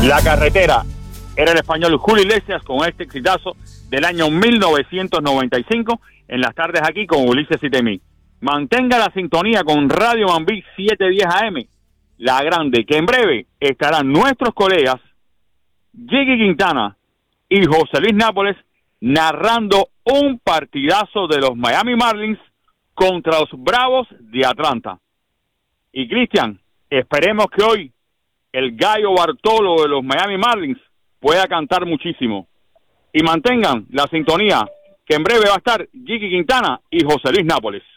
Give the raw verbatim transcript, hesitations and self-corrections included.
La carretera era el español Julio Iglesias con este exitazo del año mil novecientos noventa y cinco en las tardes aquí con Ulises y Temí. Mantenga la sintonía con Radio Mambí setecientos diez A M, La Grande, que en breve estarán nuestros colegas Jiggy Quintana y José Luis Nápoles narrando un partidazo de los Miami Marlins contra los Bravos de Atlanta. Y Cristian, esperemos que hoy el gallo Bartolo de los Miami Marlins pueda cantar muchísimo. Y mantengan la sintonía, que en breve va a estar Jiggy Quintana y José Luis Nápoles.